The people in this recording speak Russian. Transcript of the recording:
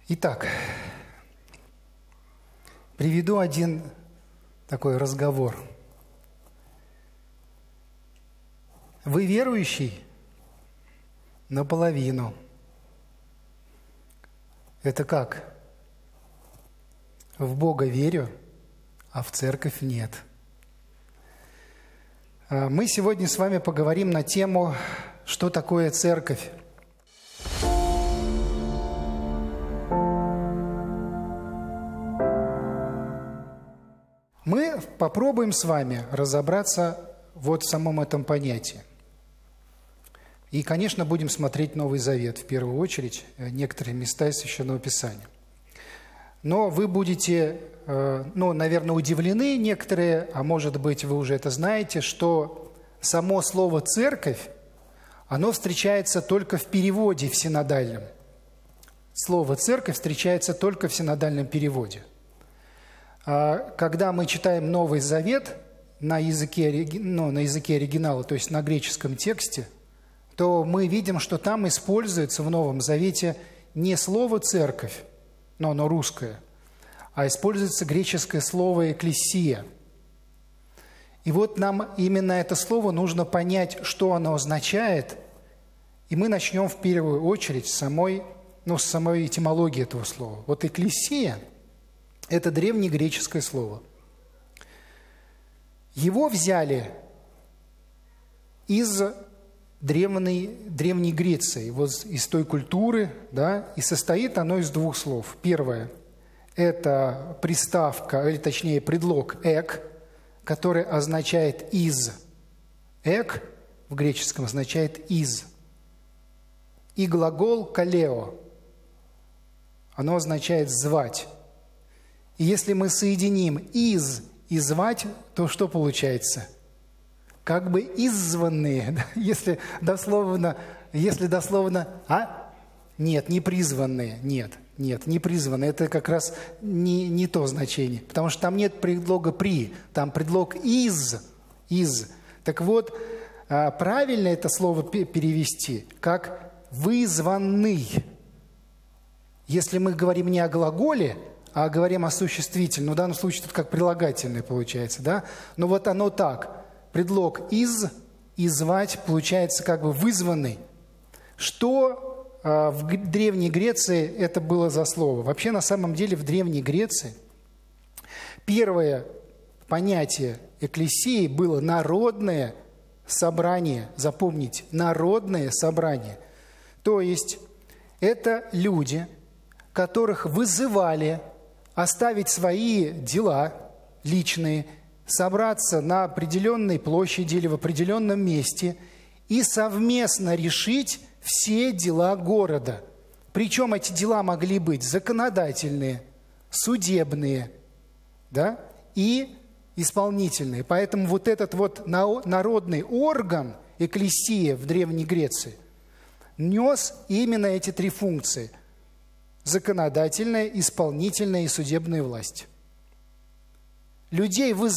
Итак, приведу один такой разговор. Вы верующий? Наполовину. Это как? В Бога верю, а в церковь нет. Мы сегодня с вами поговорим на тему, что такое церковь. Мы попробуем с вами разобраться вот в самом этом понятии. И, конечно, будем смотреть Новый Завет, в первую очередь, некоторые места из Священного Писания. Но вы будете, наверное, удивлены некоторые, а может быть, вы уже это знаете, что само слово «церковь», оно встречается только в переводе в синодальном. Слово «церковь» встречается только в синодальном переводе. Когда мы читаем Новый Завет на языке оригинала, то есть на греческом тексте, то мы видим, что там используется в Новом Завете не слово «церковь», но оно русское, а используется греческое слово «экклесия». И вот нам именно это слово нужно понять, что оно означает, и мы начнем в первую очередь с самой этимологии этого слова. Вот «экклесия» – это древнегреческое слово. Его взяли из Древней Греции, вот из той культуры, да, и состоит оно из двух слов. Первое – это приставка, или точнее предлог «эк», который означает «из». «Эк» в греческом означает «из». И глагол «калео», оно означает «звать». И если мы соединим «из» и «звать», то что получается? Как бы иззванные, да? если дословно, Нет, не призванные, нет, не призванные. Это как раз не то значение, потому что там нет предлога «при», там предлог «из». Так вот, правильно это слово перевести как «вызванный». Если мы говорим не о глаголе, а говорим о существительном, в данном случае тут как прилагательное получается, да? Но вот оно так. Предлог «из» и «звать» получается как бы «вызванный». Что в Древней Греции это было за слово? Вообще, на самом деле, в Древней Греции первое понятие экклесии было народное собрание. Запомните, народное собрание. То есть это люди, которых вызывали оставить свои дела личные, собраться на определенной площади или в определенном месте и совместно решить все дела города. Причем эти дела могли быть законодательные, судебные, да, и исполнительные. Поэтому вот этот вот народный орган, экклесия в Древней Греции, нес именно эти три функции – законодательная, исполнительная и судебная власть. Людей